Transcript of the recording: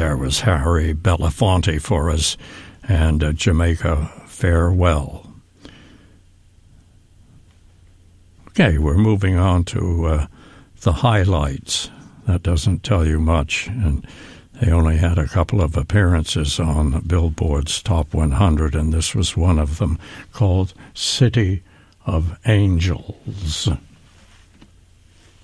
there was Harry Belafonte for us, and Jamaica Farewell. Okay, we're moving on to the highlights. That doesn't tell you much, and they only had a couple of appearances on Billboard's Top 100, and this was one of them, called City of Angels.